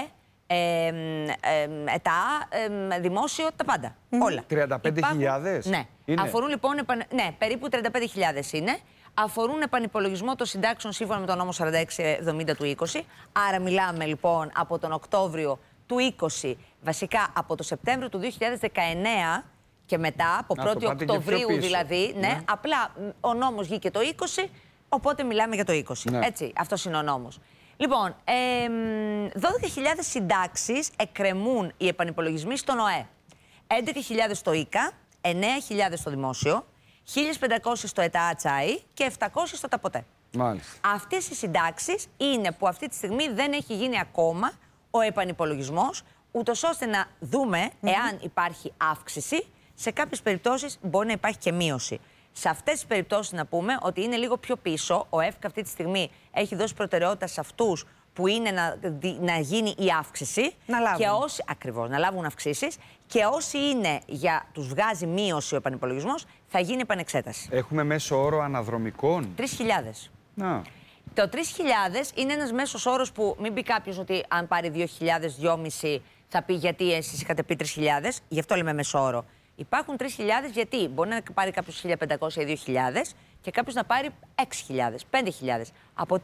ΕΤΑ, δημόσιο, τα πάντα. Όλα. 35.000? Ναι. Αφορούν λοιπόν, περίπου 35.000 είναι. Αφορούν επανυπολογισμό των συντάξεων σύμφωνα με τον νόμο 4670 του 20. Άρα μιλάμε λοιπόν από τον Οκτώβριο του 20, βασικά από το Σεπτέμβριο του 2019 και μετά, από 1η Οκτωβρίου δηλαδή, ναι, απλά ο νόμος βγήκε το 20, οπότε μιλάμε για το 20. Ναι. Έτσι, αυτός είναι ο νόμος. Λοιπόν, 12.000 συντάξεις εκκρεμούν οι επανυπολογισμοί στον ΟΕ. 11.000 στο ΙΚΑ, 9.000 στο δημόσιο, 1.500 στο ΕΤΑ-ΑΤΣΑΗ και 700 στο ΤΑΠΟΤΕ. Μάλιστα. Αυτές οι συντάξεις είναι που αυτή τη στιγμή δεν έχει γίνει ακόμα ο επανυπολογισμός, ούτως ώστε να δούμε εάν υπάρχει αύξηση. Σε κάποιες περιπτώσεις μπορεί να υπάρχει και μείωση. Σε αυτές τις περιπτώσεις να πούμε ότι είναι λίγο πιο πίσω. Ο ΕΦΚΑ αυτή τη στιγμή έχει δώσει προτεραιότητα σε αυτούς που είναι να γίνει η αύξηση. Να λάβουν. Και όσοι, ακριβώς, να λάβουν αυξήσεις. Και όσοι είναι για τους βγάζει μείωση ο επανυπολογισμός, θα γίνει επανεξέταση. Έχουμε μέσο όρο αναδρομικών. 3.000. Να. Το 3.000 είναι ένας μέσος όρος που μην πει κάποιος ότι αν πάρει 2.000, 2.500 θα πει γιατί εσείς είχατε πει 3.000. Γι' αυτό λέμε μέσο όρο. Υπάρχουν 3.000 γιατί μπορεί να πάρει κάποιος 1.500 ή 2.000 και κάποιος να πάρει 6.000, 5.000. Από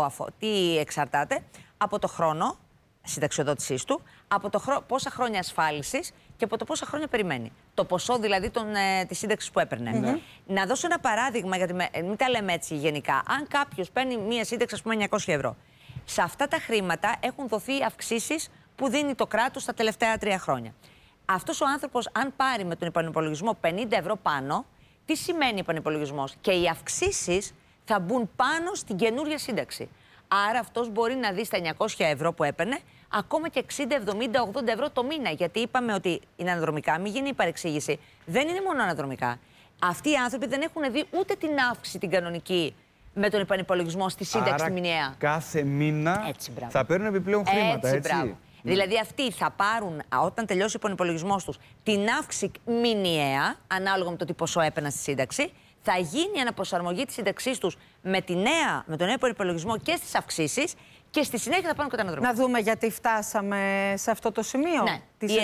τι εξαρτάται? Από το χρόνο συνταξιοδότησής του, από το πόσα χρόνια ασφάλισης και από το πόσα χρόνια περιμένει. Το ποσό δηλαδή της σύνταξης που έπαιρνε. Να δώσω ένα παράδειγμα, γιατί μην τα λέμε έτσι γενικά. Αν κάποιος παίρνει μία σύνταξη, ας πούμε, 900 ευρώ, σε αυτά τα χρήματα έχουν δοθεί αυξήσεις που δίνει το κράτος τα τελευταία 3 χρόνια. Αυτός ο άνθρωπος, αν πάρει με τον επανυπολογισμό 50 ευρώ πάνω, τι σημαίνει επανυπολογισμός? Και οι αυξήσεις θα μπουν πάνω στην καινούρια σύνταξη. Άρα αυτός μπορεί να δει στα 900 ευρώ που έπαιρνε ακόμα και 60, 70, 80 ευρώ το μήνα. Γιατί είπαμε ότι είναι αναδρομικά, μην γίνει η παρεξήγηση. Δεν είναι μόνο αναδρομικά. Αυτοί οι άνθρωποι δεν έχουν δει ούτε την αύξηση την κανονική με τον επανυπολογισμό στη σύνταξη τη μηνιαία. Κάθε μήνα θα παίρνουν επιπλέον χρήματα, έτσι. Δηλαδή αυτοί θα πάρουν, όταν τελειώσει ο επανυπολογισμός τους, την αύξηση μηνιαία, ανάλογα με το τι ποσό έπαιρναν στη σύνταξη, θα γίνει αναπροσαρμογή της σύνταξής τους με τον νέο επανυπολογισμό και στις αυξήσεις και στη συνέχεια θα πάνε και τα αναδρομικά. Να δούμε γιατί φτάσαμε σε αυτό το σημείο. Ναι. Οι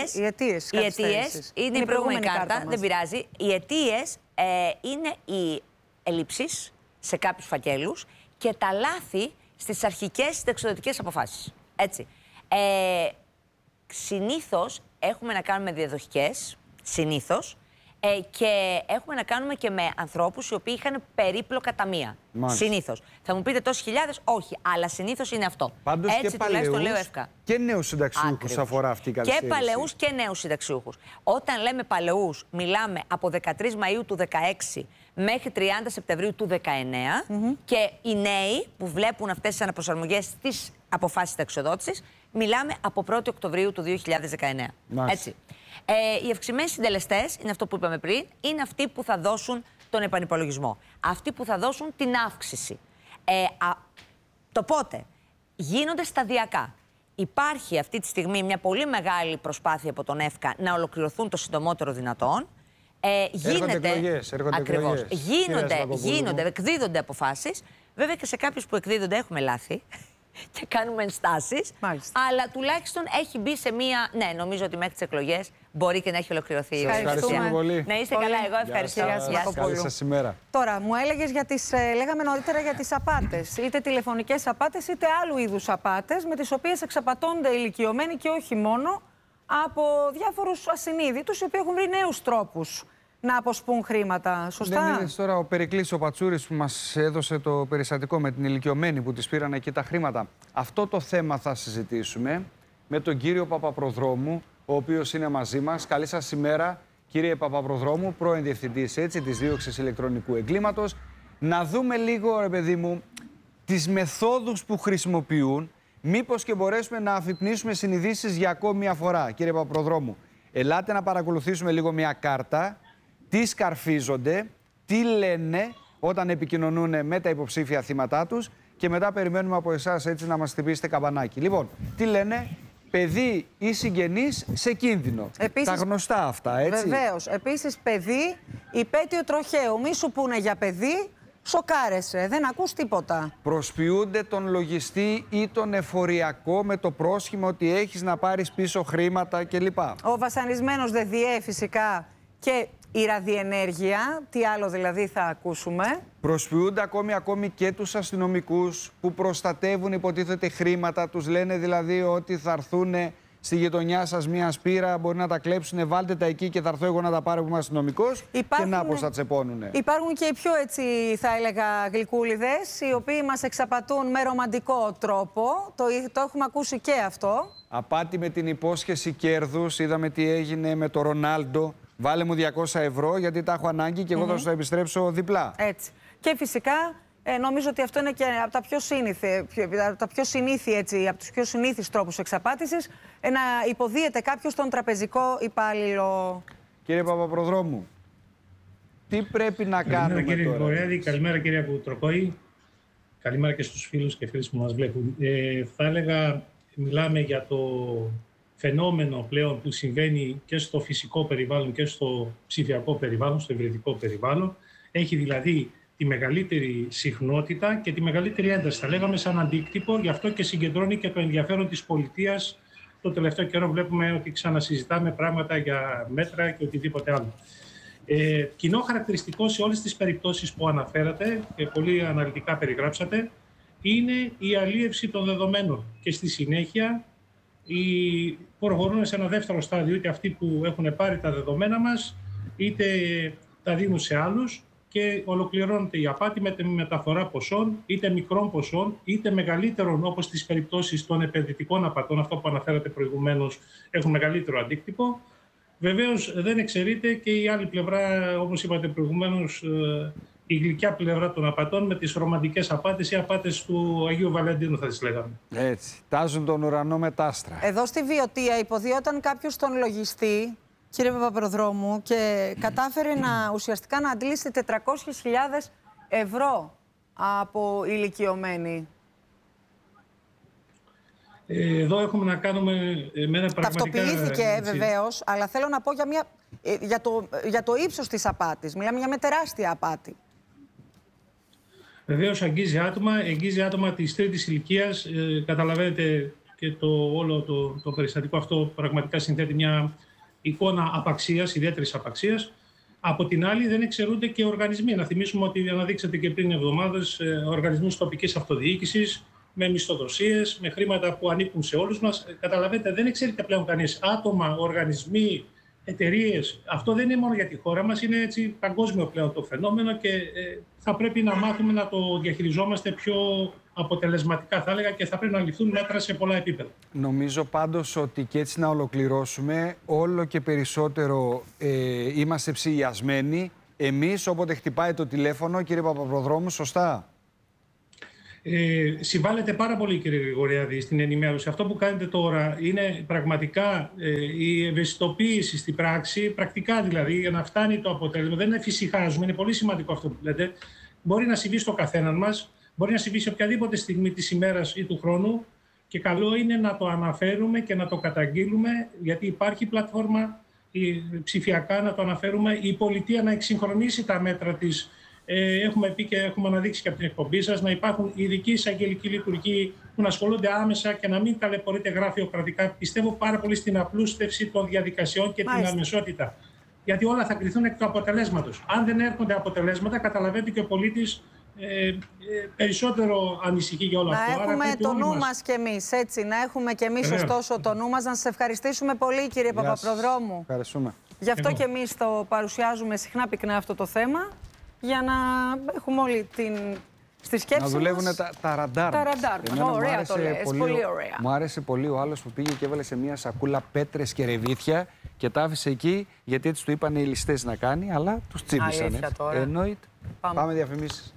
αιτίες είναι η προηγούμενη κάρτα, δεν πειράζει. Οι αιτίες είναι οι ελλείψεις σε κάποιους φακέλους και τα λάθη στις αρχικές συνταξιοδοτικές αποφάσεις. Έτσι. Συνήθως έχουμε να κάνουμε διαδοχικές, συνήθως. Και έχουμε να κάνουμε και με ανθρώπους οι οποίοι είχαν περίπλοκα ταμεία. Συνήθως. Θα μου πείτε τόσες χιλιάδες, όχι, αλλά συνήθως είναι αυτό. Πάντως έτσι και τουλάχιστον λέω εύκα. Και νέους συνταξιούχους αφορά αυτή η καθυστέρηση. Και παλαιούς και νέους συνταξιούχους. Όταν λέμε παλαιούς, μιλάμε από 13 Μαΐου του 2016 μέχρι 30 Σεπτεμβρίου του 2019 και οι νέοι που βλέπουν αυτές τις αναπροσαρμογές στις αποφάσεις συνταξιοδότησης, μιλάμε από 1η Οκτωβρίου του 2019. Έτσι. Οι αυξημένοι συντελεστές, είναι αυτό που είπαμε πριν, είναι αυτοί που θα δώσουν τον επανυπολογισμό. Αυτοί που θα δώσουν την αύξηση. Το πότε γίνονται σταδιακά. Υπάρχει αυτή τη στιγμή μια πολύ μεγάλη προσπάθεια από τον ΕΦΚΑ να ολοκληρωθούν το συντομότερο δυνατόν. Έρχονται ακριβώς. Γίνονται, εκδίδονται αποφάσεις. Βέβαια και σε κάποιους που εκδίδονται έχουμε λάθη και κάνουμε ενστάσεις. Αλλά τουλάχιστον έχει μπει σε μία. Ναι, νομίζω ότι μέχρι τις εκλογές μπορεί και να έχει ολοκληρωθεί η ευχαριστούμε πολύ. Να είστε καλά, εγώ ευχαριστώ. Καλή σας ημέρα. Τώρα, μου έλεγες για τις, λέγαμε νωρίτερα για τις απάτες. Είτε τηλεφωνικές απάτες, είτε άλλου είδους απάτες, με τις οποίες εξαπατώνται ηλικιωμένοι και όχι μόνο από διάφορους ασυνείδητους, οι οποίοι έχουν βρει νέους τρόπους να αποσπούν χρήματα. Σωστά. Δεν είδες τώρα ο Περικλής ο Πατσούρης που μας έδωσε το περιστατικό με την ηλικιωμένη που της πήραν εκεί τα χρήματα. Αυτό το θέμα θα συζητήσουμε με τον κύριο Παπαπροδρόμου, ο οποίος είναι μαζί μας. Καλή σας ημέρα, κύριε Παπαπροδρόμου, πρώην διευθυντής της δίωξης ηλεκτρονικού εγκλήματος. Να δούμε λίγο, ρε παιδί μου, τις μεθόδους που χρησιμοποιούν, μήπως και μπορέσουμε να αφυπνίσουμε συνειδήσεις για ακόμη μια φορά. Κύριε Παπαπροδρόμου, ελάτε να παρακολουθήσουμε λίγο μια κάρτα. Τι σκαρφίζονται, τι λένε όταν επικοινωνούν με τα υποψήφια θύματά τους και μετά περιμένουμε από εσάς έτσι να μας χτυπήσετε καμπανάκι. Λοιπόν, τι λένε, παιδί ή συγγενής σε κίνδυνο. Επίσης, τα γνωστά αυτά, έτσι. Βεβαίως. Επίσης, παιδί, υπαίτειο τροχαίου. Μη σου πούνε για παιδί, σοκάρεσαι, δεν ακούς τίποτα. Προσποιούνται τον λογιστή ή τον εφοριακό με το πρόσχημα ότι έχεις να πάρεις πίσω χρήματα κλπ. Ο βασανισμένος ΔΔΕ φυσικά και η ραδιενέργεια, τι άλλο δηλαδή θα ακούσουμε. Προσποιούνται ακόμη και τους αστυνομικούς που προστατεύουν υποτίθεται χρήματα. Τους λένε δηλαδή ότι θα έρθουν στη γειτονιά σας μια σπήρα, μπορεί να τα κλέψουν, βάλτε τα εκεί και θα έρθω εγώ να τα πάρω που είμαι αστυνομικός και να πως θα τσεπώνουνε. Υπάρχουν και οι πιο έτσι θα έλεγα γλυκούλιδες, οι οποίοι μας εξαπατούν με ρομαντικό τρόπο. Το έχουμε ακούσει και αυτό. Απάτη με την υπόσχεση κέρδους, είδαμε τι έγινε με το Ρονάλντο. Βάλε μου 200 ευρώ γιατί τα έχω ανάγκη και εγώ θα σου τα επιστρέψω διπλά. Έτσι. Και φυσικά νομίζω ότι αυτό είναι και από τα πιο συνήθεις τρόπους εξαπάτησης, να υποδίεται κάποιος τον τραπεζικό υπάλληλο. Κύριε Παπαπροδρόμου, τι πρέπει να κάνουμε κύριε τώρα? Βορέδη, καλημέρα κύριε Κουτροκόη, καλημέρα και στους φίλους και φίλες που μας βλέπουν. Θα έλεγα, μιλάμε για το φαινόμενο πλέον που συμβαίνει και στο φυσικό περιβάλλον και στο ψηφιακό περιβάλλον, στο υβριδικό περιβάλλον. Έχει δηλαδή τη μεγαλύτερη συχνότητα και τη μεγαλύτερη ένταση. Θα λέγαμε σαν αντίκτυπο, γι' αυτό και συγκεντρώνει και το ενδιαφέρον της πολιτείας. Το τελευταίο καιρό βλέπουμε ότι ξανασυζητάμε πράγματα για μέτρα και οτιδήποτε άλλο. Κοινό χαρακτηριστικό σε όλες τις περιπτώσεις που αναφέρατε και πολύ αναλυτικά περιγράψατε είναι η αλίευση των δεδομένων και στη συνέχεια προχωρούν σε ένα δεύτερο στάδιο, είτε αυτοί που έχουν πάρει τα δεδομένα μας, είτε τα δίνουν σε άλλους και ολοκληρώνεται η απάτη με τη μεταφορά ποσών, είτε μικρών ποσών, είτε μεγαλύτερων, όπως στις περιπτώσεις των επενδυτικών απατών, αυτό που αναφέρατε προηγουμένως, έχουν μεγαλύτερο αντίκτυπο. Βεβαίως δεν εξαιρείται και η άλλη πλευρά, όπως είπατε προηγουμένως, η γλυκιά πλευρά των απατών με τις ρομαντικές απάτες ή απάτες του Αγίου Βαλεντίνου θα τις λέγαμε. Έτσι, τάζουν τον ουρανό με τ' άστρα. Εδώ στη Βιωτία υποδίωταν κάποιος τον λογιστή, κύριε Παπαπροδρόμου, και κατάφερε ουσιαστικά να αντλήσει 400.000 ευρώ από ηλικιωμένη. Εδώ έχουμε να κάνουμε με ένα πραγματικά... Ταυτοποιήθηκε βεβαίως, αλλά θέλω να πω για το ύψος της απάτης. Μιλάμε για μια τεράστια απάτη. Βεβαίως αγγίζει άτομα της τρίτης ηλικίας. Καταλαβαίνετε και όλο το περιστατικό αυτό πραγματικά συνθέτει μια εικόνα απαξίας, ιδιαίτερης απαξίας. Από την άλλη δεν εξαιρούνται και οργανισμοί. Να θυμίσουμε ότι αναδείξατε και πριν εβδομάδες οργανισμούς τοπικής αυτοδιοίκησης, με μισθοδοσίες, με χρήματα που ανήκουν σε όλους μας. Καταλαβαίνετε, δεν εξαιρείται πλέον κανείς. Άτομα, οργανισμοί, εταιρείες. Αυτό δεν είναι μόνο για τη χώρα μας, είναι έτσι παγκόσμιο πλέον το φαινόμενο και θα πρέπει να μάθουμε να το διαχειριζόμαστε πιο αποτελεσματικά, θα έλεγα, και θα πρέπει να ληφθούν μέτρα σε πολλά επίπεδα. Νομίζω πάντως ότι και έτσι να ολοκληρώσουμε, όλο και περισσότερο είμαστε ψηλιασμένοι. Εμείς, όποτε χτυπάει το τηλέφωνο, κύριε Παπαπροδρόμου, σωστά? Συμβάλλετε πάρα πολύ, κύριε Γρηγοριάδη, στην ενημέρωση. Αυτό που κάνετε τώρα είναι πραγματικά η ευαισθητοποίηση στην πράξη, πρακτικά δηλαδή, για να φτάνει το αποτέλεσμα. Δεν εφησυχάζουμε, είναι πολύ σημαντικό αυτό που λέτε. Μπορεί να συμβεί στο καθέναν μας, μπορεί να συμβεί σε οποιαδήποτε στιγμή της ημέρας ή του χρόνου και καλό είναι να το αναφέρουμε και να το καταγγείλουμε, γιατί υπάρχει πλατφόρμα ψηφιακά να το αναφέρουμε, η πολιτεία να εξυγχρονίσει τα μέτρα της. Έχουμε πει και έχουμε αναδείξει και από την εκπομπή σας να υπάρχουν ειδικοί εισαγγελικοί λειτουργοί που να ασχολούνται άμεσα και να μην ταλαιπωρείται γραφειοκρατικά. Πιστεύω πάρα πολύ στην απλούστευση των διαδικασιών και την αμεσότητα. Γιατί όλα θα κριθούν εκ του αποτελέσματος. Αν δεν έρχονται αποτελέσματα, καταλαβαίνει και ο πολίτης περισσότερο ανησυχεί για όλα αυτά. Να έχουμε το νου μας κι εμείς, έτσι. Να έχουμε κι εμείς ωστόσο το νου μας. Να σας ευχαριστήσουμε πολύ, κύριε Παπαπροδρόμου. Ευχαριστούμε. Γι' αυτό και εμείς το παρουσιάζουμε συχνά πυκνά αυτό το θέμα, για να έχουμε όλοι στη σκέψη μας. Να δουλεύουν τα ραντάρ. Τα ραντάρ. Ωραία το λες, πολύ ωραία. Μου άρεσε πολύ ο άλλος που πήγε και έβαλε σε μια σακούλα πέτρες και ρεβίθια και τα άφησε εκεί, γιατί έτσι του είπαν οι ληστές να κάνει, αλλά τους τσίμπησαν. Εννοείται. Πάμε διαφημίσεις.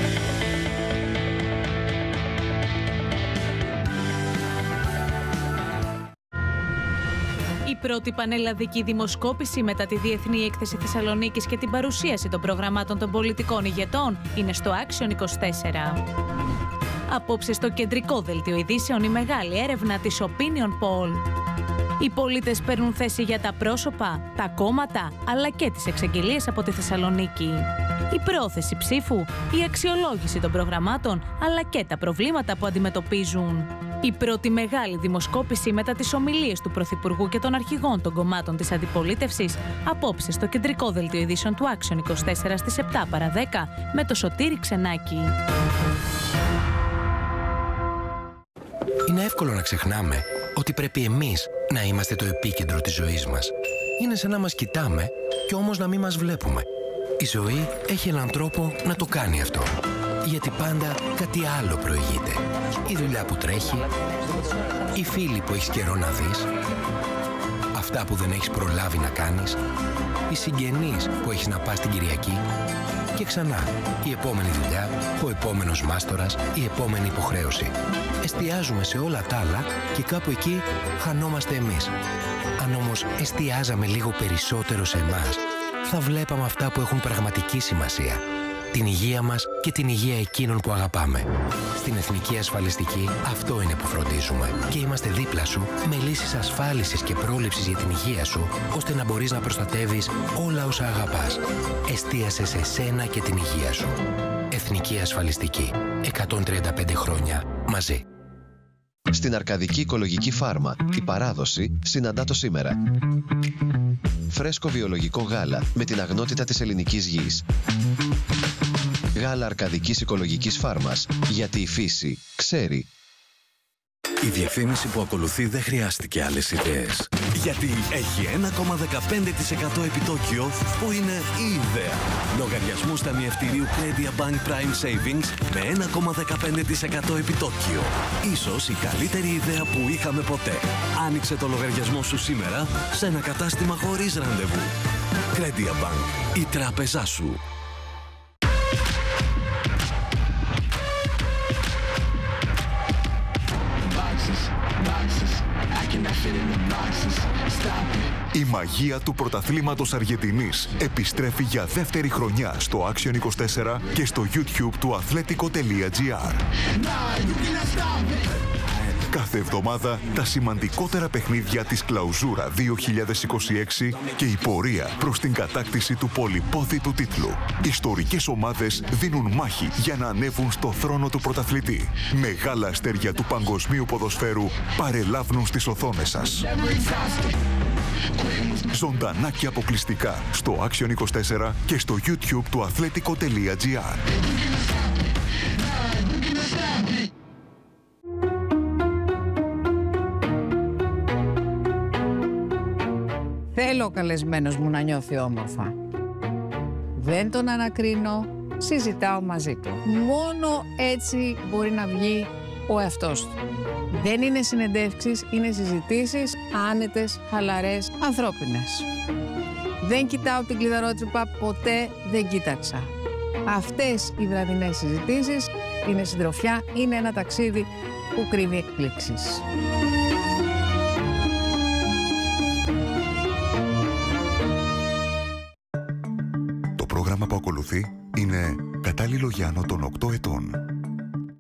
Η πρώτη πανελλαδική δημοσκόπηση μετά τη Διεθνή Έκθεση Θεσσαλονίκης και την παρουσίαση των προγραμμάτων των πολιτικών ηγετών είναι στο Action 24. Απόψε στο κεντρικό δελτίο ειδήσεων η μεγάλη έρευνα της Opinion Poll. Οι πολίτες παίρνουν θέση για τα πρόσωπα, τα κόμματα, αλλά και τις εξαγγελίες από τη Θεσσαλονίκη. Η πρόθεση ψήφου, η αξιολόγηση των προγραμμάτων, αλλά και τα προβλήματα που αντιμετωπίζουν. Η πρώτη μεγάλη δημοσκόπηση μετά τις ομιλίες του Πρωθυπουργού και των αρχηγών των κομμάτων της αντιπολίτευσης, απόψε στο κεντρικό δελτίο ειδήσεων του Action 24 στις 7 παρά 10 με το Σωτήρη Ξενάκη. Είναι εύκολο να ξεχνάμε ότι πρέπει εμείς να είμαστε το επίκεντρο της ζωής μας. Είναι σαν να μας κοιτάμε και όμως να μην μας βλέπουμε. Η ζωή έχει έναν τρόπο να το κάνει αυτό. Γιατί πάντα κάτι άλλο προηγείται. Η δουλειά που τρέχει, οι φίλοι που έχεις καιρό να δεις, αυτά που δεν έχεις προλάβει να κάνεις, οι συγγενείς που έχεις να πας την Κυριακή και ξανά η επόμενη δουλειά, ο επόμενος μάστορας, η επόμενη υποχρέωση. Εστιάζουμε σε όλα τα άλλα και κάπου εκεί χανόμαστε εμείς. Αν όμως εστιάζαμε λίγο περισσότερο σε εμάς, θα βλέπαμε αυτά που έχουν πραγματική σημασία. Την υγεία μας και την υγεία εκείνων που αγαπάμε. Στην Εθνική Ασφαλιστική αυτό είναι που φροντίζουμε και είμαστε δίπλα σου με λύσεις ασφάλισης και πρόληψης για την υγεία σου, ώστε να μπορείς να προστατεύεις όλα όσα αγαπάς. Εστίασε σε σένα και την υγεία σου. Εθνική Ασφαλιστική. 135 χρόνια μαζί. Στην Αρκαδική Οικολογική Φάρμα, η παράδοση συναντά το σήμερα. Φρέσκο βιολογικό γάλα με την αγνότητα της ελληνικής γης. Γάλα Αρκαδικής Οικολογικής Φάρμας, γιατί η φύση ξέρει. Η διαφήμιση που ακολουθεί δεν χρειάστηκε άλλες ιδέες. Γιατί έχει 1,15% επιτόκιο που είναι η ιδέα. Λογαριασμούς ταμιευτηρίου Credit Bank Prime Savings με 1,15% επιτόκιο. Ίσως η καλύτερη ιδέα που είχαμε ποτέ. Άνοιξε το λογαριασμό σου σήμερα σε ένα κατάστημα χωρίς ραντεβού. Credit Bank, η τράπεζά σου. Η μαγεία του πρωταθλήματος Αργεντινής επιστρέφει για δεύτερη χρονιά στο Action 24 και στο YouTube του athletico.gr. Κάθε εβδομάδα τα σημαντικότερα παιχνίδια της Κλαουζούρα 2026 και η πορεία προς την κατάκτηση του πολυπόθητου τίτλου. Ιστορικές ομάδες δίνουν μάχη για να ανέβουν στο θρόνο του πρωταθλητή. Μεγάλα αστέρια του παγκοσμίου ποδοσφαίρου παρελάβουν στις οθόνες σας. Ζωντανά και αποκλειστικά στο Action 24 και στο YouTube του athletico.gr. Θέλω ο καλεσμένος μου να νιώθει όμορφα. Δεν τον ανακρίνω, συζητάω μαζί του. Μόνο έτσι μπορεί να βγει ο εαυτός του. Δεν είναι συνεντεύξεις, είναι συζητήσεις άνετες, χαλαρές, ανθρώπινες. Δεν κοιτάω την κλειδαρότσουπα, ποτέ δεν κοίταξα. Αυτές οι βραδινές συζητήσεις είναι συντροφιά, είναι ένα ταξίδι που κρύβει εκπλήξεις. Το πρόγραμμα που ακολουθεί είναι κατάλληλο για άνω των 8 ετών.